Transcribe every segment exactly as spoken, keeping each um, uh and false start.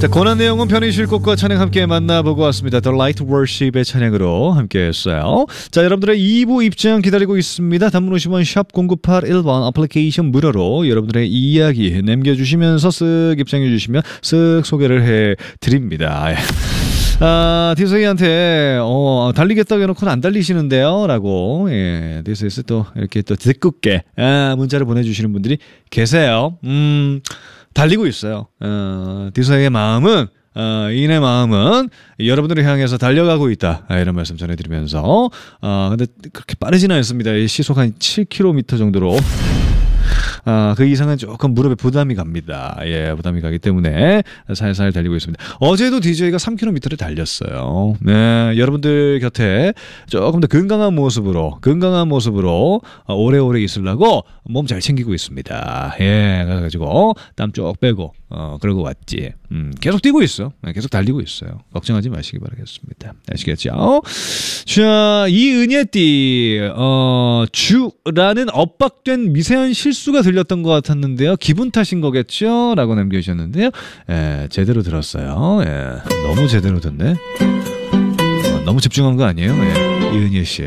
자, 권한 내용은 편의실 곡과 찬양 함께 만나보고 왔습니다. The Light Worship의 찬양으로 함께 했어요. 자, 여러분들의 이 부 입장 기다리고 있습니다. 단문 오십 원 샵 공구팔일 번 어플리케이션 무료로 여러분들의 이야기 남겨주시면서 쓱 입장해 주시면 쓱 소개를 해드립니다. 아, 디스이한테 어, 달리겠다고 해놓고는 안 달리시는데요 라고, 예, 디스이에서 또 이렇게 또 듣궂게 아, 문자를 보내주시는 분들이 계세요. 음, 달리고 있어요. 어, 디스이의 마음은, 어, 이인의 마음은 여러분들을 향해서 달려가고 있다, 아, 이런 말씀 전해드리면서, 어, 근데 그렇게 빠르지는 않습니다. 시속 한 칠 킬로미터 정도로. 아, 그 이상은 조금 무릎에 부담이 갑니다. 예, 부담이 가기 때문에 살살 달리고 있습니다. 어제도 디제이가 삼 킬로미터를 달렸어요. 네, 여러분들 곁에 조금 더 건강한 모습으로, 건강한 모습으로 오래오래 있으려고 몸 잘 챙기고 있습니다. 예, 그래가지고 땀 쭉 빼고, 어, 그러고 왔지. 음, 계속 뛰고 있어. 계속 달리고 있어요. 걱정하지 마시기 바라겠습니다. 아시겠죠? 자, 이은예띠, 어, 주라는 엇박된 미세한 실수가 들렸던 것 같았는데요. 기분 탓인 거겠죠? 라고 남겨주셨는데요. 예, 제대로 들었어요. 예, 너무 제대로 듣네. 어, 너무 집중한 거 아니에요? 예, 이은예 씨.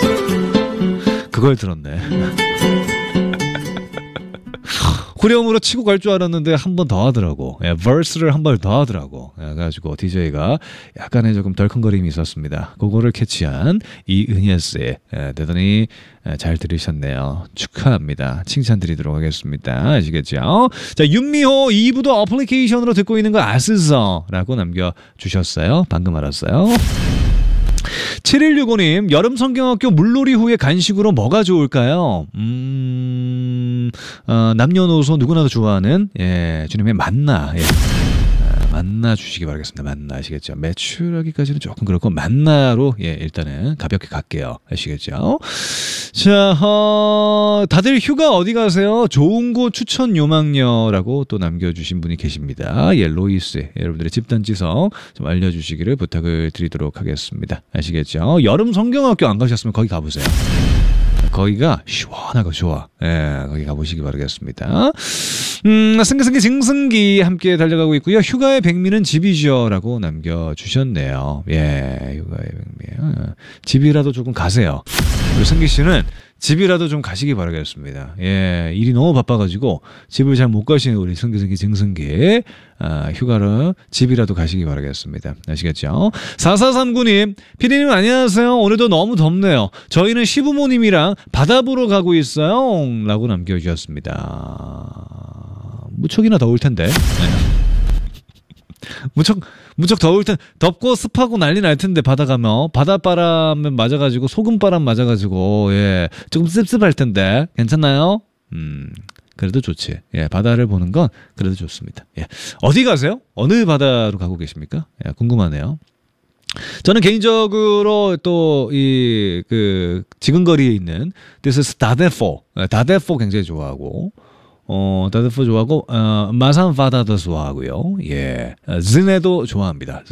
그걸 들었네. 후렴으로 치고 갈 줄 알았는데 한 번 더 하더라고. 예, verse를 한 번 더 하더라고. 예, 그래가지고 디제이가 약간의 조금 덜컹거림이 있었습니다. 그거를 캐치한 이은예 씨, 예, 대단히 잘 들으셨네요. 축하합니다. 칭찬 드리도록 하겠습니다. 아시겠죠? 자, 윤미호 이 부도 어플리케이션으로 듣고 있는 거 아스서 라고 남겨주셨어요. 방금 알았어요. 칠일육오 님, 여름 성경학교 물놀이 후에 간식으로 뭐가 좋을까요? 음, 어, 남녀노소 누구나도 좋아하는, 예, 주님의 만나, 예. 만나 주시기 바라겠습니다. 만나, 아시겠죠? 매출하기까지는 조금 그렇고 만나로, 예, 일단은 가볍게 갈게요. 아시겠죠? 자, 어, 다들 휴가 어디 가세요? 좋은 곳 추천 요망요라고 또 남겨주신 분이 계십니다. 예, 로이스, 여러분들의 집단지성 좀 알려주시기를 부탁을 드리도록 하겠습니다. 아시겠죠? 여름 성경학교 안 가셨으면 거기 가보세요. 거기가 시원하고 좋아. 예, 거기 가보시기 바라겠습니다. 음, 승기승기 증승기 함께 달려가고 있고요. 휴가의 백미는 집이죠 라고 남겨주셨네요. 예, 휴가의 백미. 집이라도 조금 가세요. 그리고 승기 씨는 집이라도 좀 가시기 바라겠습니다. 예, 일이 너무 바빠가지고 집을 잘 못 가시는 우리 승기승기 증승기, 아, 휴가를 집이라도 가시기 바라겠습니다. 아시겠죠? 사사삼구 님, 피디님 안녕하세요. 오늘도 너무 덥네요. 저희는 시부모님이랑 바다 보러 가고 있어요 라고 남겨주셨습니다. 무척이나 더울 텐데. 네. 무척 무척 더울 텐 덥고 습하고 난리 날 텐데 바다 가면 바닷바람에 맞아가지고 소금바람 맞아가지고, 예, 조금 씁씁할 텐데 괜찮나요? 음, 그래도 좋지. 예, 바다를 보는 건 그래도 좋습니다. 예, 어디 가세요? 어느 바다로 가고 계십니까? 예, 궁금하네요. 저는 개인적으로 또 이 그 지근거리에 있는 This is 다데포, 다데포 굉장히 좋아하고. 어, 다데포 좋아하고, 어, 마산바다도 좋아하고요. 예, 즈네도 좋아합니다.